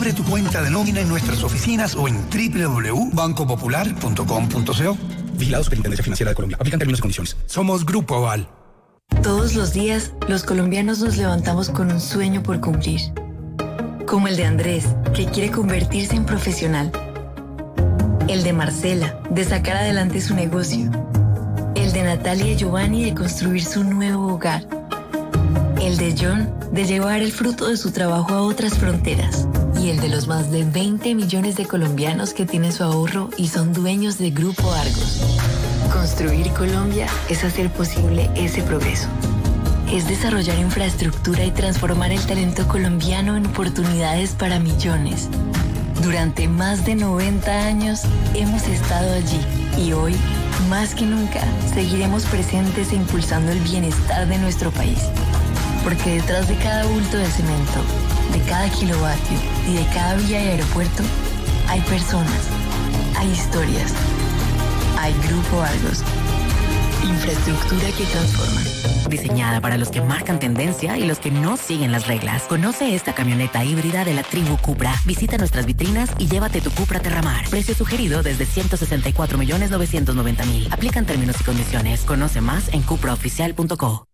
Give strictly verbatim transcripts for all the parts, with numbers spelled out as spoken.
Abre tu cuenta de nómina en nuestras oficinas o en doble u doble u doble u punto banco popular punto com punto co. Vigilado Superintendencia Financiera de Colombia. Aplican términos y condiciones. Somos Grupo Aval. Todos los días, los colombianos nos levantamos con un sueño por cumplir. Como el de Andrés, que quiere convertirse en profesional. El de Marcela, de sacar adelante su negocio. El de Natalia y Giovanni, de construir su nuevo hogar. El de John, de llevar el fruto de su trabajo a otras fronteras. Y el de los más de veinte millones de colombianos que tienen su ahorro y son dueños de Grupo Argos. Construir Colombia es hacer posible ese progreso. Es desarrollar infraestructura y transformar el talento colombiano en oportunidades para millones. Durante más de noventa años hemos estado allí y hoy, más que nunca, seguiremos presentes e impulsando el bienestar de nuestro país. Porque detrás de cada bulto de cemento, de cada kilovatio y de cada vía y aeropuerto, hay personas, hay historias, hay Grupo Argos. Infraestructura que transforma. Diseñada para los que marcan tendencia y los que no siguen las reglas. Conoce esta camioneta híbrida de la tribu Cupra. Visita nuestras vitrinas y llévate tu Cupra Terramar. Precio sugerido desde ciento sesenta y cuatro millones novecientos noventa mil. Aplican términos y condiciones. Conoce más en cupra oficial punto co.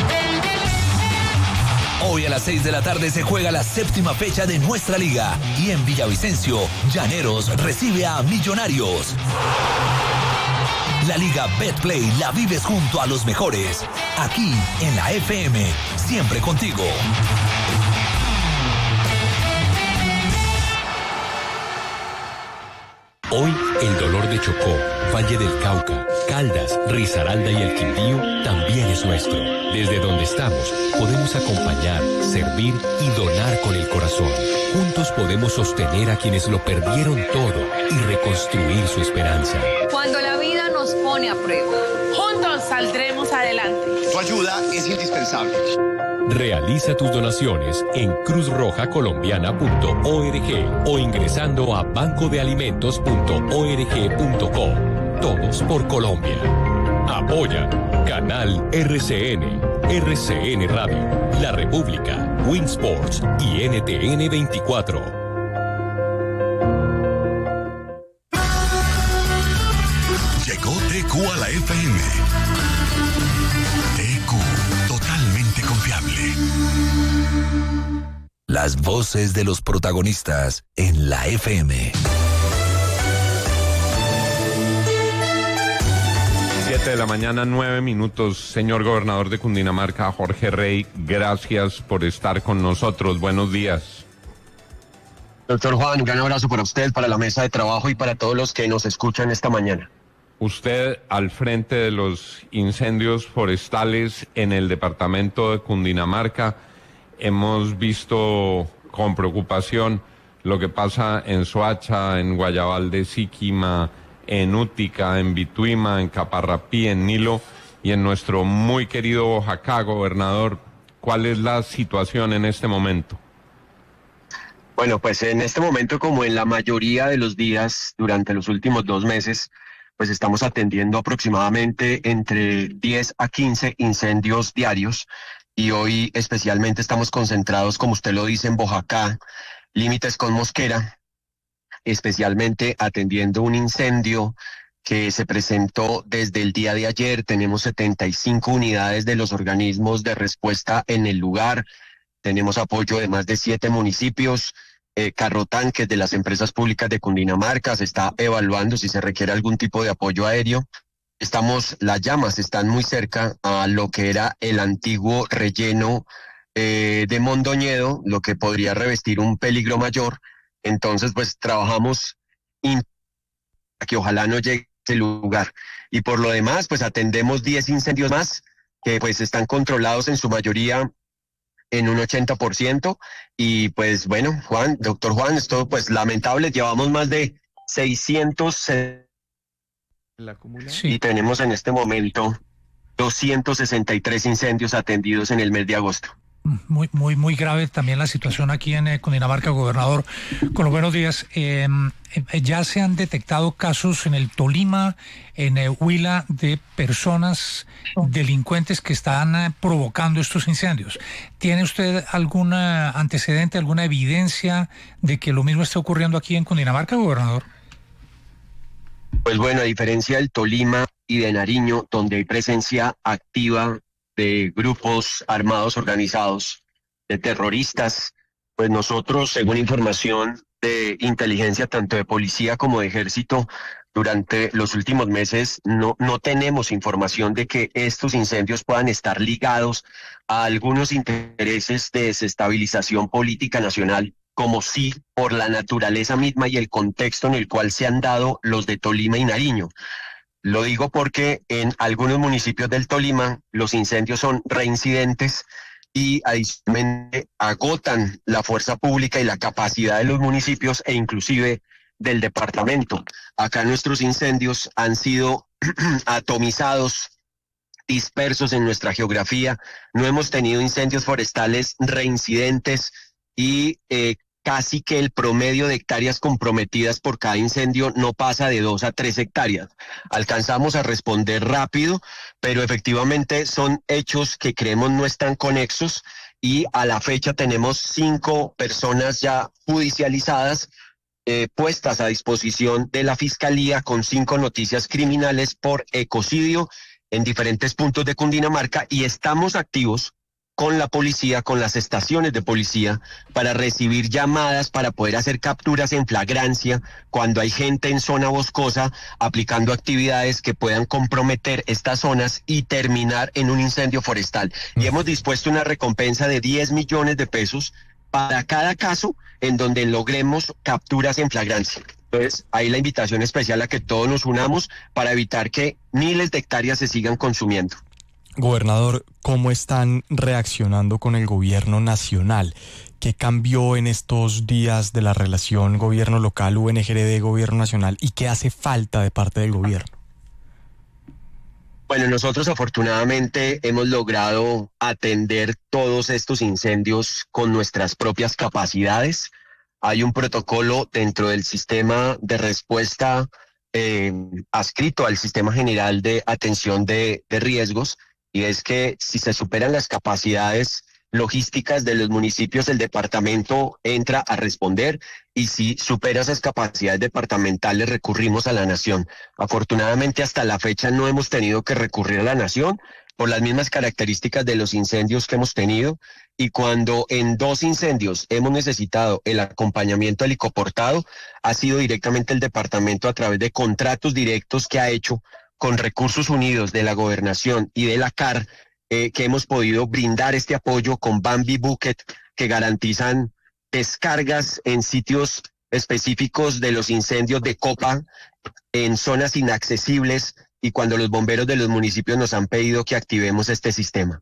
Hoy a las seis de la tarde se juega la séptima fecha de nuestra liga. Y en Villavicencio, Llaneros recibe a Millonarios. La Liga Betplay la vives junto a los mejores. Aquí en la F M, siempre contigo. Hoy, el dolor de Chocó, Valle del Cauca, Caldas, Risaralda y el Quindío también es nuestro. Desde donde estamos, podemos acompañar, servir y donar con el corazón. Juntos podemos sostener a quienes lo perdieron todo y reconstruir su esperanza. Cuando la vida nos pone a prueba, juntos saldremos adelante. Tu ayuda es indispensable. Realiza tus donaciones en cruz roja colombiana punto org o ingresando a banco de alimentos punto org punto co. Todos por Colombia. Apoya Canal R C N, R C N Radio, La República, Winsports y N T N veinticuatro. Llegó T Q a la F M. T Q, totalmente confiable. Las voces de los protagonistas en la F M. siete de la mañana, nueve minutos. Señor gobernador de Cundinamarca, Jorge Rey, gracias por estar con nosotros. Buenos días. Doctor Juan, un gran abrazo para usted, para la mesa de trabajo y para todos los que nos escuchan esta mañana. Usted al frente de los incendios forestales en el departamento de Cundinamarca. Hemos visto con preocupación lo que pasa en Soacha, en Guayabal de Siquima, en Útica, en Bituima, en Caparrapí, en Nilo y en nuestro muy querido Boyacá, gobernador. ¿Cuál es la situación en este momento? Bueno, pues en este momento, como en la mayoría de los días durante los últimos dos meses, pues estamos atendiendo aproximadamente entre diez a quince incendios diarios y hoy especialmente estamos concentrados, como usted lo dice, en Boyacá, límites con Mosquera, especialmente atendiendo un incendio que se presentó desde el día de ayer. Tenemos setenta y cinco unidades de los organismos de respuesta en el lugar, tenemos apoyo de más de siete municipios, eh, carrotanques de las empresas públicas de Cundinamarca, se está evaluando si se requiere algún tipo de apoyo aéreo. Estamos, las llamas están muy cerca a lo que era el antiguo relleno eh, de Mondoñedo, lo que podría revestir un peligro mayor. Entonces, pues trabajamos para que ojalá no llegue a ese lugar. Y por lo demás, pues atendemos diez incendios más que pues están controlados en su mayoría en un ochenta por ciento. Y pues bueno, Juan, doctor Juan, esto pues lamentable, llevamos más de seiscientos sí. Y tenemos en este momento doscientos sesenta y tres incendios atendidos en el mes de agosto. Muy, muy, muy grave también la situación aquí en eh, Cundinamarca, gobernador. Con los buenos días. Eh, eh, ya se han detectado casos en el Tolima, en eh, Huila, de personas delincuentes que están eh, provocando estos incendios. ¿Tiene usted algún antecedente, alguna evidencia de que lo mismo está ocurriendo aquí en Cundinamarca, gobernador? Pues bueno, a diferencia del Tolima y de Nariño, donde hay presencia activa de grupos armados organizados, de terroristas, pues nosotros, según información de inteligencia, tanto de policía como de ejército, durante los últimos meses no, no tenemos información de que estos incendios puedan estar ligados a algunos intereses de desestabilización política nacional, como sí por la naturaleza misma y el contexto en el cual se han dado los de Tolima y Nariño. Lo digo porque en algunos municipios del Tolima los incendios son reincidentes y adicionalmente agotan la fuerza pública y la capacidad de los municipios e inclusive del departamento. Acá nuestros incendios han sido atomizados, dispersos en nuestra geografía. No hemos tenido incendios forestales reincidentes y eh, casi que el promedio de hectáreas comprometidas por cada incendio no pasa de dos a tres hectáreas. Alcanzamos a responder rápido, pero efectivamente son hechos que creemos no están conexos y a la fecha tenemos cinco personas ya judicializadas, eh, puestas a disposición de la Fiscalía con cinco noticias criminales por ecocidio en diferentes puntos de Cundinamarca y estamos activos con la policía, con las estaciones de policía, para recibir llamadas, para poder hacer capturas en flagrancia cuando hay gente en zona boscosa aplicando actividades que puedan comprometer estas zonas y terminar en un incendio forestal. Y hemos dispuesto una recompensa de diez millones de pesos para cada caso en donde logremos capturas en flagrancia. Entonces, ahí la invitación especial a que todos nos unamos para evitar que miles de hectáreas se sigan consumiendo. Gobernador, ¿cómo están reaccionando con el gobierno nacional? ¿Qué cambió en estos días de la relación gobierno local, U N G R D, gobierno nacional? ¿Y qué hace falta de parte del gobierno? Bueno, nosotros afortunadamente hemos logrado atender todos estos incendios con nuestras propias capacidades. Hay un protocolo dentro del sistema de respuesta eh, adscrito al Sistema General de Atención de, de Riesgos, y es que si se superan las capacidades logísticas de los municipios, el departamento entra a responder, y si supera esas capacidades departamentales recurrimos a la nación. Afortunadamente hasta la fecha no hemos tenido que recurrir a la nación por las mismas características de los incendios que hemos tenido, y cuando en dos incendios hemos necesitado el acompañamiento helicoportado, ha sido directamente el departamento a través de contratos directos que ha hecho con Recursos Unidos de la Gobernación y de la C A R, eh, que hemos podido brindar este apoyo con Bambi Bucket, que garantizan descargas en sitios específicos de los incendios de copa, en zonas inaccesibles, y cuando los bomberos de los municipios nos han pedido que activemos este sistema.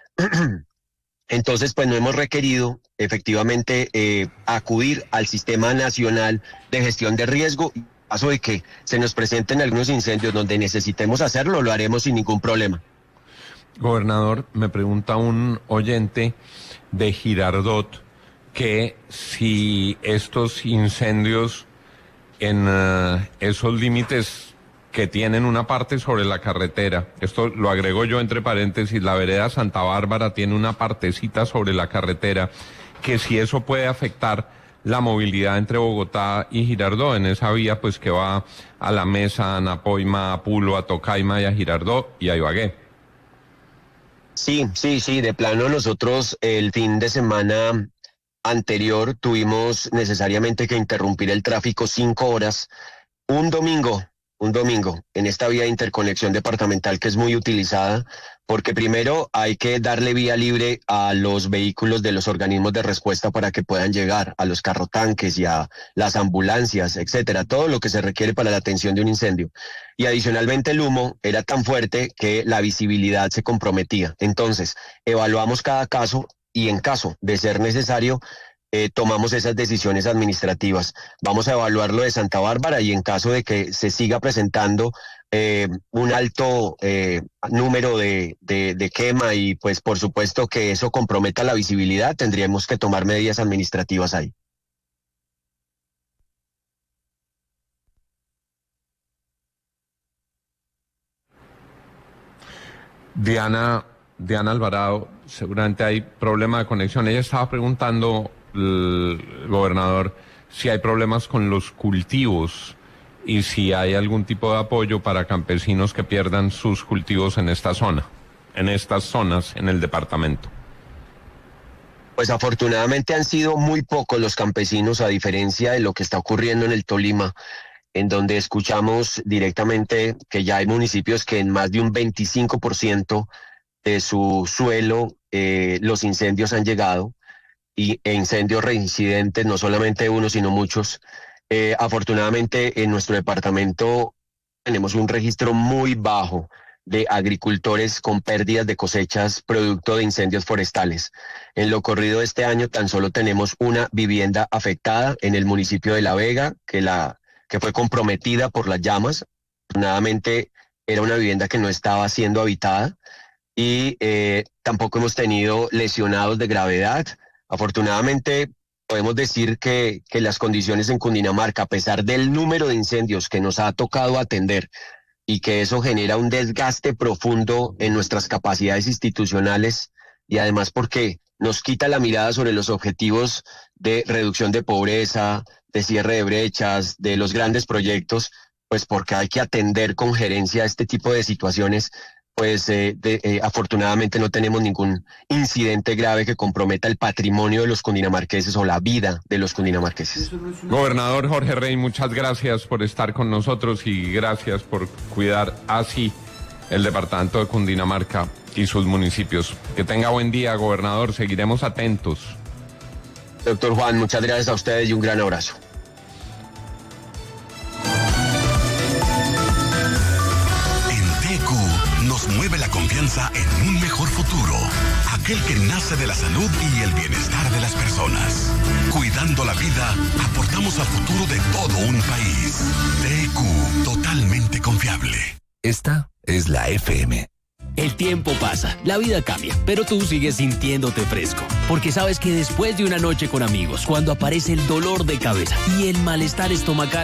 Entonces, pues no hemos requerido efectivamente eh, acudir al Sistema Nacional de Gestión de Riesgo. En caso de que se nos presenten algunos incendios donde necesitemos hacerlo, lo haremos sin ningún problema. Gobernador, me pregunta un oyente de Girardot que si estos incendios en uh, esos límites que tienen una parte sobre la carretera, esto lo agrego yo entre paréntesis, la vereda Santa Bárbara tiene una partecita sobre la carretera, que si eso puede afectar la movilidad entre Bogotá y Girardot, en esa vía pues que va a La Mesa, a Napoima, a Pulo, a Tocaima y a Girardot y a Ibagué. Sí, sí, sí, de plano nosotros el fin de semana anterior tuvimos necesariamente que interrumpir el tráfico cinco horas, un domingo, un domingo, en esta vía de interconexión departamental que es muy utilizada, porque primero hay que darle vía libre a los vehículos de los organismos de respuesta para que puedan llegar, a los carrotanques y a las ambulancias, etcétera, todo lo que se requiere para la atención de un incendio. Y adicionalmente el humo era tan fuerte que la visibilidad se comprometía. Entonces, evaluamos cada caso y en caso de ser necesario, eh, tomamos esas decisiones administrativas. Vamos a evaluar lo de Santa Bárbara y en caso de que se siga presentando eh, un alto eh, número de, de, de quema y pues por supuesto que eso comprometa la visibilidad, tendríamos que tomar medidas administrativas ahí. Diana, Diana Alvarado, seguramente hay problema de conexión. Ella estaba preguntando, el gobernador, si hay problemas con los cultivos y si hay algún tipo de apoyo para campesinos que pierdan sus cultivos en esta zona, en estas zonas en el departamento. Pues afortunadamente han sido muy pocos los campesinos, a diferencia de lo que está ocurriendo en el Tolima, en donde escuchamos directamente que ya hay municipios que en más de un veinticinco por ciento de su suelo eh, los incendios han llegado, y e incendios reincidentes, no solamente uno, sino muchos. Eh, afortunadamente en nuestro departamento tenemos un registro muy bajo de agricultores con pérdidas de cosechas producto de incendios forestales. En lo corrido de este año tan solo tenemos una vivienda afectada en el municipio de La Vega, que la que fue comprometida por las llamas. Afortunadamente era una vivienda que no estaba siendo habitada y eh, tampoco hemos tenido lesionados de gravedad. Afortunadamente podemos decir que, que las condiciones en Cundinamarca, a pesar del número de incendios que nos ha tocado atender y que eso genera un desgaste profundo en nuestras capacidades institucionales y además porque nos quita la mirada sobre los objetivos de reducción de pobreza, de cierre de brechas, de los grandes proyectos, pues porque hay que atender con gerencia a este tipo de situaciones, pues eh, de, eh, afortunadamente no tenemos ningún incidente grave que comprometa el patrimonio de los cundinamarqueses o la vida de los cundinamarqueses. Gobernador Jorge Rey, muchas gracias por estar con nosotros y gracias por cuidar así el departamento de Cundinamarca y sus municipios. Que tenga buen día, gobernador, seguiremos atentos. Doctor Juan, muchas gracias a ustedes y un gran abrazo. En T Q nos mueve la confianza en un mejor futuro, aquel que nace de la salud y el bienestar de las personas. Cuidando la vida, aportamos al futuro de todo un país. T Q, totalmente confiable. Esta es la F M. El tiempo pasa, la vida cambia, pero tú sigues sintiéndote fresco, porque sabes que después de una noche con amigos, cuando aparece el dolor de cabeza y el malestar estomacal,